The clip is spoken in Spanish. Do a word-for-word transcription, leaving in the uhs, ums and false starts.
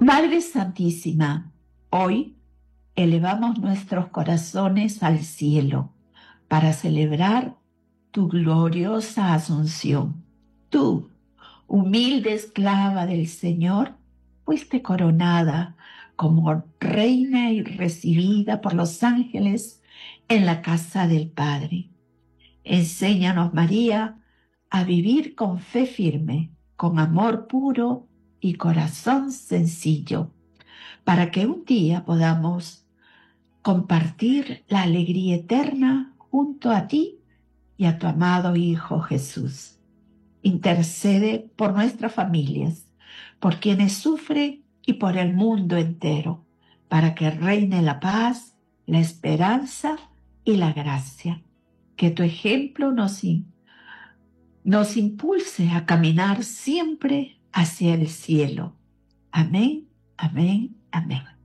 Madre Santísima, hoy elevamos nuestros corazones al cielo para celebrar tu gloriosa Asunción. Tú, humilde esclava del Señor, fuiste coronada como reina y recibida por los ángeles en la casa del Padre. Enséñanos, María, a vivir con fe firme, con amor puro y corazón sencillo, para que un día podamos compartir la alegría eterna junto a ti y a tu amado Hijo Jesús. Intercede por nuestras familias, por quienes sufren y por el mundo entero, para que reine la paz, la esperanza y la gracia. Que tu ejemplo nos, nos impulse a caminar siempre hacia el cielo. Amén, amén, amén.